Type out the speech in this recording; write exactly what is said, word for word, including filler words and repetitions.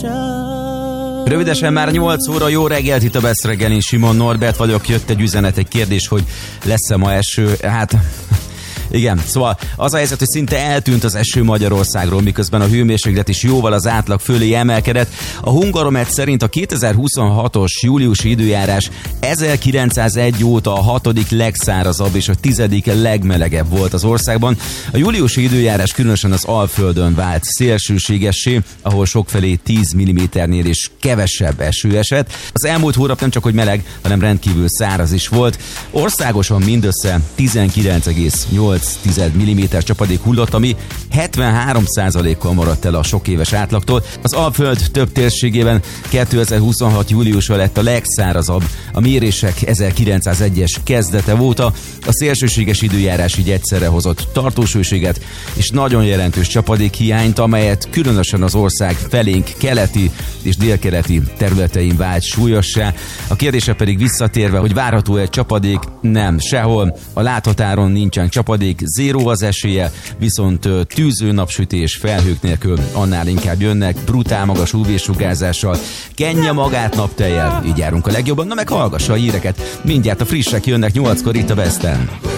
Rövidesen már nyolc óra, jó reggelt, itt a Best reggelin, Simon Norbert vagyok, jött egy üzenet, egy kérdés, hogy lesz-e ma eső, hát... Igen, szóval az a helyzet, hogy szinte eltűnt az eső Magyarországról, miközben a hőmérséklet is jóval az átlag fölé emelkedett. A Hungaromet szerint a kétezer-huszonhatos júliusi időjárás ezerkilencszázegy óta a hatodik legszárazabb és a tizedik legmelegebb volt az országban. A júliusi időjárás különösen az Alföldön vált szélsőségessé, ahol sokfelé tíz milliméternél is kevesebb eső esett. Az elmúlt hónap nem csak hogy meleg, hanem rendkívül száraz is volt. Országosan mindössze tizenkilenc egész nyolc milliméter csapadék hullott, ami hetvenhárom százalékkal maradt el a sok éves átlagtól. Az Alföld több térségében kétezer-huszonhat júliusa lett a legszárazabb a mérések ezerkilencszázegyes kezdete óta. A szélsőséges időjárás így egyszerre hozott tartós hőséget és nagyon jelentős csapadékhiányt, amelyet különösen az ország felénk keleti és délkeleti területein vált súlyossá. A kérdése pedig visszatérve, hogy várható egy csapadék? Nem, sehol. A láthatáron nincsen csapadék, zéró az esélye, viszont tűző napsütés, felhők nélkül annál inkább jönnek, brutál magas ú vé-sugárzással, kenje magát naptejjel, így járunk a legjobban. Na meg hallgassa a híreket, mindjárt a frissek jönnek nyolckor itt a Besten.